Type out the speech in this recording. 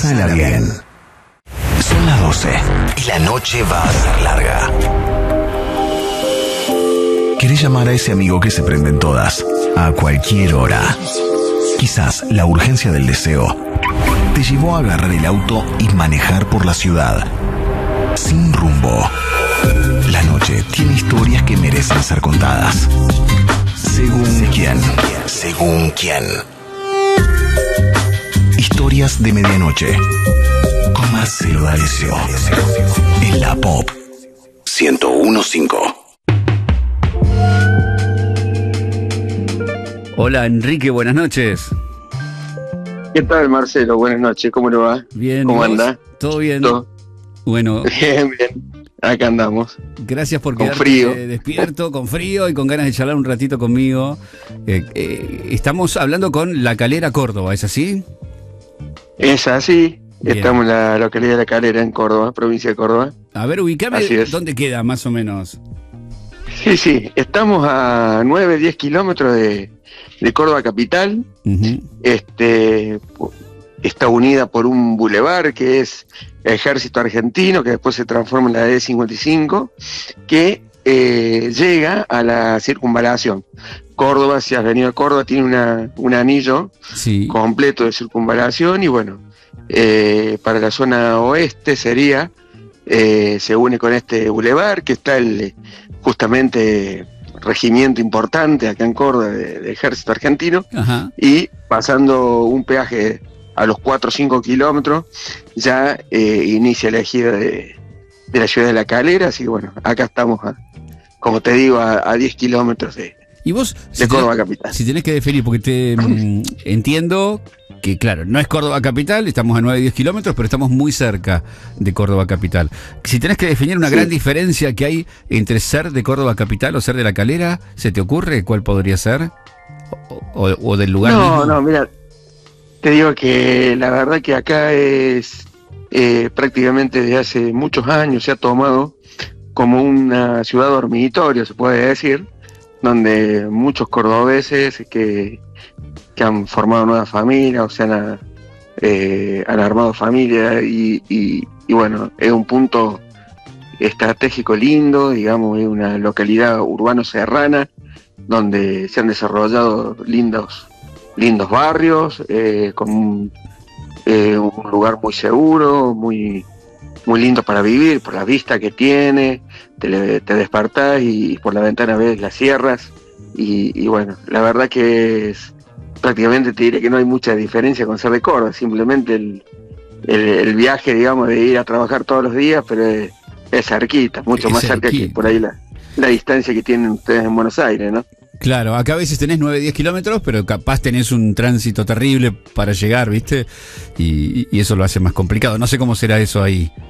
Pásala bien. Son las 12 y la noche va a ser larga. ¿Querés llamar a ese amigo que se prende en todas? A cualquier hora. Quizás la urgencia del deseo te llevó a agarrar el auto y manejar por la ciudad. Sin rumbo. La noche tiene historias que merecen ser contadas. Según quién. Según quién. Historias de medianoche. Con Marcelo D'Alessio. En la Pop 101.5. Hola Enrique, buenas noches. ¿Qué tal, Marcelo? Buenas noches, ¿cómo le va? Bien. ¿Cómo anda? ¿Todo bien? Bueno. Bien. Acá andamos. Gracias por con quedarte frío. Despierto, con frío y con ganas de charlar un ratito conmigo. Estamos hablando con La Calera, Córdoba, ¿es así? Es así. Bien. Estamos en la localidad de La Calera, en Córdoba, provincia de Córdoba. A ver, ubicame dónde queda, más o menos. Sí. Estamos a 9-10 kilómetros de Córdoba capital. Uh-huh. Está unida por un bulevar que es Ejército Argentino, que después se transforma en la E55, que llega a la circunvalación. Córdoba, si has venido a Córdoba, tiene un anillo completo de circunvalación y bueno, para la zona oeste sería, se une con este bulevar, que está justamente regimiento importante acá en Córdoba de Ejército Argentino. Ajá. Y pasando un peaje a los 4 o 5 kilómetros ya inicia la ejida de la ciudad de La Calera, así que bueno, acá estamos como te digo, a 10 kilómetros de vos, Córdoba capital. Si tenés que definir, porque entiendo que claro, no es Córdoba capital, estamos a 9-10 kilómetros, pero estamos muy cerca de Córdoba capital. Si tenés que definir una gran diferencia que hay entre ser de Córdoba capital o ser de La Calera, ¿se te ocurre cuál podría ser? ¿O del lugar mismo? No, mira, te digo que la verdad que acá es prácticamente desde hace muchos años se ha tomado como una ciudad dormitorio, se puede decir, donde muchos cordobeses que han formado nuevas familias, o sea, han armado familia y bueno, es un punto estratégico lindo, digamos, es una localidad urbano-serrana donde se han desarrollado lindos barrios, con un lugar muy seguro, muy lindo para vivir, por la vista que tiene, te despertás y por la ventana ves las sierras y bueno, la verdad que prácticamente te diré que no hay mucha diferencia con ser de Córdoba, simplemente el viaje, digamos, de ir a trabajar todos los días, pero es cerquita, mucho más cerca que por ahí la distancia que tienen ustedes en Buenos Aires, ¿no? Claro, acá a veces tenés 9-10 kilómetros, pero capaz tenés un tránsito terrible para llegar, ¿viste? Y eso lo hace más complicado. No sé cómo será eso ahí.